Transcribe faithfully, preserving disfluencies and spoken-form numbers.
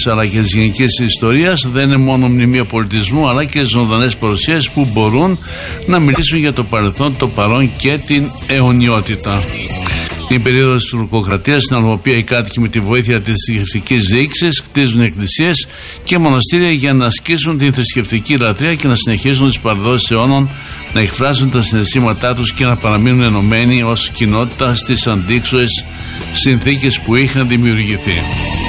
Ελλάδος αλλά και της γενικής ιστορίας δεν είναι μόνο μνημεία πολιτισμού, αλλά και ζωντανές παρουσίες που μπορούν να μιλήσουν για το παρελθόν, το παρόν και την αιωνιότητα. Την περίοδο της τουρκοκρατίας, στην οποία οι κάτοικοι με τη βοήθεια της θρησκευτικής διοίκησης χτίζουν εκκλησίες και μοναστήρια για να ασκήσουν την θρησκευτική λατρεία και να συνεχίσουν τις παραδόσεις αιώνων, να εκφράσουν τα συναισθήματά τους και να παραμείνουν ενωμένοι ως κοινότητα στις αντίξωες συνθήκες που είχαν δημιουργηθεί.